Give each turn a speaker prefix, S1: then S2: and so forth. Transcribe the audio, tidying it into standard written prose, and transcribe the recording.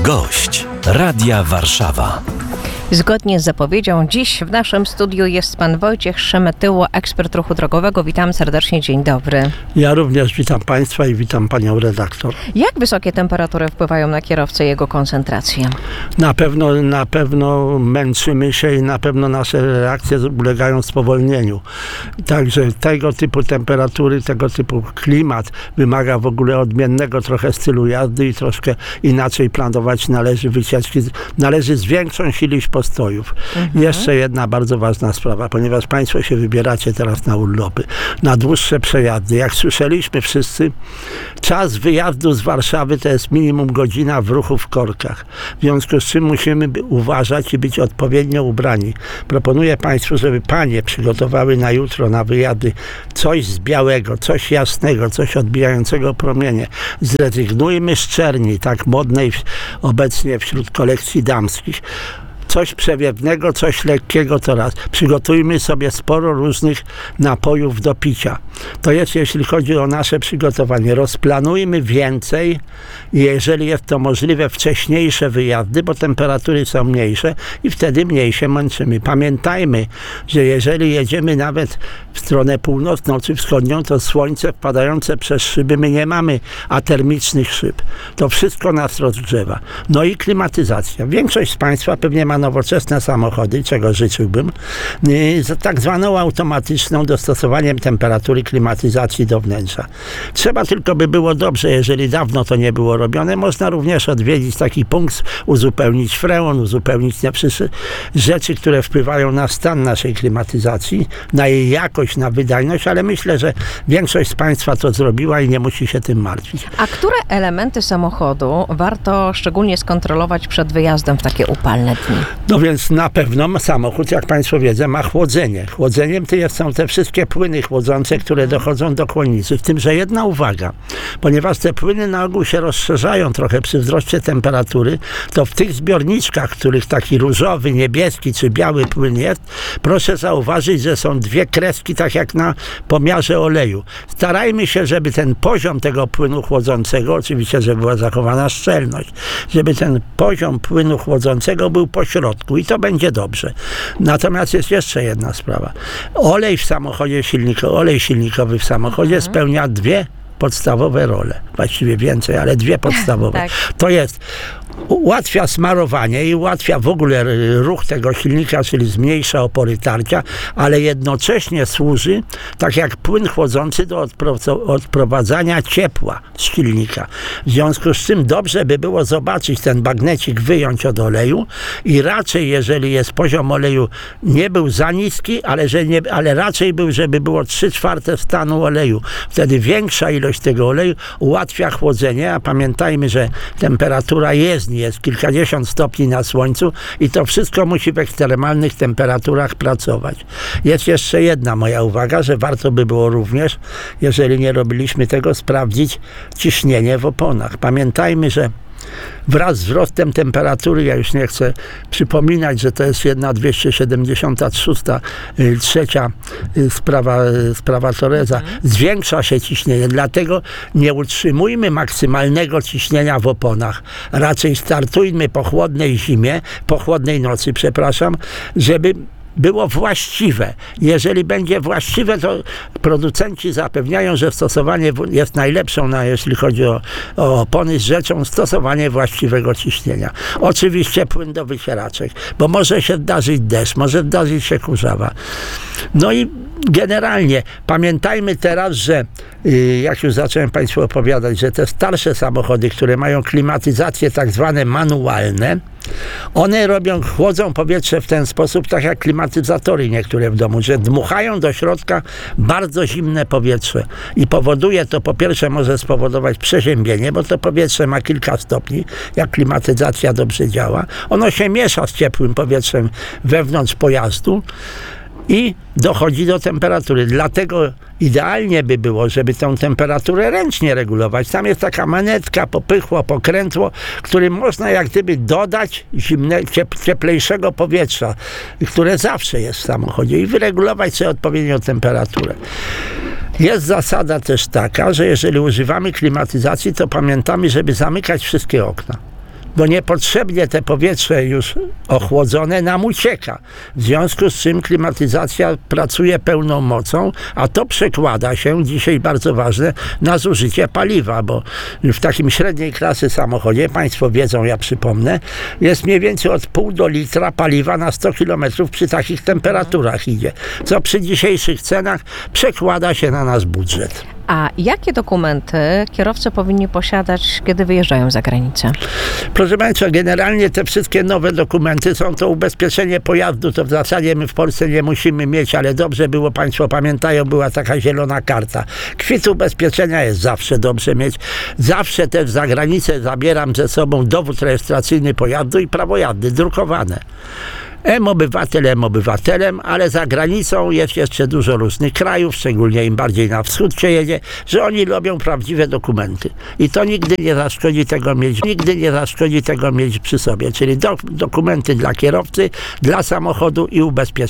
S1: Gość Radia Warszawa.
S2: Zgodnie z zapowiedzią, dziś w naszym studiu jest pan Wojciech Szemetyło, ekspert ruchu drogowego. Witam serdecznie, dzień dobry.
S3: Ja również witam państwa i witam panią redaktor.
S2: Jak wysokie temperatury wpływają na kierowcę i jego koncentrację?
S3: Na pewno męczymy się i na pewno nasze reakcje ulegają spowolnieniu. Także tego typu temperatury, tego typu klimat wymaga w ogóle odmiennego trochę stylu jazdy i troszkę inaczej planować należy wycieczki. Należy zwiększyć ilość postojów. Jeszcze jedna bardzo ważna sprawa, ponieważ państwo się wybieracie teraz na urlopy, na dłuższe przejazdy. Jak słyszeliśmy wszyscy, czas wyjazdu z Warszawy to jest minimum godzina w ruchu w korkach. W związku z czym musimy uważać i być odpowiednio ubrani. Proponuję państwu, żeby panie przygotowały na jutro, na wyjazdy coś z białego, coś jasnego, coś odbijającego promienie. Zrezygnujmy z czerni, tak modnej obecnie wśród kolekcji damskich. Coś przewiewnego, coś lekkiego to raz. Przygotujmy sobie sporo różnych napojów do picia. To jest, jeśli chodzi o nasze przygotowanie. Rozplanujmy więcej, jeżeli jest to możliwe, wcześniejsze wyjazdy, bo temperatury są mniejsze i wtedy mniej się męczymy. Pamiętajmy, że jeżeli jedziemy nawet w stronę północną czy wschodnią, to słońce wpadające przez szyby, my nie mamy atermicznych szyb. To wszystko nas rozgrzewa. No i klimatyzacja. Większość z państwa pewnie ma nowoczesne samochody, czego życzyłbym, z tak zwaną automatyczną dostosowaniem temperatury klimatyzacji do wnętrza. Trzeba tylko by było dobrze, jeżeli dawno to nie było robione, można również odwiedzić taki punkt, uzupełnić freon, uzupełnić rzeczy, które wpływają na stan naszej klimatyzacji, na jej jakość, na wydajność, ale myślę, że większość z państwa to zrobiła i nie musi się tym martwić.
S2: A które elementy samochodu warto szczególnie skontrolować przed wyjazdem w takie upalne dni?
S3: No więc na pewno samochód, jak państwo wiedzą, ma chłodzenie. Chłodzeniem są te wszystkie płyny chłodzące, które dochodzą do chłodnicy. W tym, że jedna uwaga, ponieważ te płyny na ogół się rozszerzają trochę przy wzroście temperatury, to w tych zbiorniczkach, których taki różowy, niebieski czy biały płyn jest, proszę zauważyć, że są dwie kreski, tak jak na pomiarze oleju. Starajmy się, żeby ten poziom tego płynu chłodzącego, oczywiście, żeby była zachowana szczelność, żeby ten poziom płynu chłodzącego był po środku i to będzie dobrze. Natomiast jest jeszcze jedna sprawa. Olej silnikowy w samochodzie spełnia dwie podstawowe role. Właściwie więcej, ale dwie podstawowe. Tak. To jest ułatwia smarowanie i ułatwia w ogóle ruch tego silnika, czyli zmniejsza opory tarcia, ale jednocześnie służy, tak jak płyn chłodzący, do odprowadzania ciepła z silnika. W związku z czym dobrze by było zobaczyć ten bagnecik, wyjąć od oleju i raczej, jeżeli jest poziom oleju, nie był za niski, ale raczej był, żeby było 3/4 stanu oleju. Wtedy większa ilość tego oleju ułatwia chłodzenie, a pamiętajmy, że temperatura jest kilkadziesiąt stopni na słońcu i to wszystko musi w ekstremalnych temperaturach pracować. Jest jeszcze jedna moja uwaga, że warto by było również, jeżeli nie robiliśmy tego, sprawdzić ciśnienie w oponach. Pamiętajmy, że wraz z wzrostem temperatury, ja już nie chcę przypominać, że to jest 1,273 sprawa Torresa, zwiększa się ciśnienie, dlatego nie utrzymujmy maksymalnego ciśnienia w oponach. Raczej startujmy po chłodnej nocy, żeby było właściwe. Jeżeli będzie właściwe, to producenci zapewniają, że stosowanie jest najlepszą, jeśli chodzi o opony, z rzeczą stosowanie właściwego ciśnienia. Oczywiście płyn do wycieraczek, bo może się zdarzyć deszcz, może zdarzyć się kurzawa. No i generalnie pamiętajmy teraz, że jak już zacząłem państwu opowiadać, że te starsze samochody, które mają klimatyzacje tak zwane manualne, one chłodzą powietrze w ten sposób, tak jak klimatyzatory niektóre w domu, że dmuchają do środka bardzo zimne powietrze i powoduje to, po pierwsze może spowodować przeziębienie, bo to powietrze ma kilka stopni, jak klimatyzacja dobrze działa. Ono się miesza z ciepłym powietrzem wewnątrz pojazdu i dochodzi do temperatury. Dlatego idealnie by było, żeby tę temperaturę ręcznie regulować. Tam jest taka manetka, popychło, pokrętło, którym można jak gdyby dodać cieplejszego powietrza, które zawsze jest w samochodzie, i wyregulować sobie odpowiednią temperaturę. Jest zasada też taka, że jeżeli używamy klimatyzacji, to pamiętamy, żeby zamykać wszystkie okna. bo niepotrzebnie te powietrze już ochłodzone nam ucieka. W związku z czym klimatyzacja pracuje pełną mocą, a to przekłada się, dzisiaj bardzo ważne, na zużycie paliwa, bo w takim średniej klasy samochodzie, Państwo wiedzą, ja przypomnę, jest mniej więcej od pół do litra paliwa na 100 km przy takich temperaturach idzie, co przy dzisiejszych cenach przekłada się na nasz budżet.
S2: A jakie dokumenty kierowcy powinni posiadać, kiedy wyjeżdżają za granicę?
S3: Proszę Państwa, generalnie te wszystkie nowe dokumenty są to ubezpieczenie pojazdu, to w zasadzie my w Polsce nie musimy mieć, ale dobrze było, Państwo pamiętają, była taka zielona karta. Kwit ubezpieczenia jest zawsze dobrze mieć. Zawsze też za granicę zabieram ze sobą dowód rejestracyjny pojazdu i prawo jazdy drukowane. M-obywatelem, ale za granicą jest jeszcze dużo różnych krajów, szczególnie im bardziej na wschód się jedzie, że oni robią prawdziwe dokumenty. I to nigdy nie zaszkodzi tego mieć przy sobie. Czyli dokumenty dla kierowcy, dla samochodu i ubezpieczenia.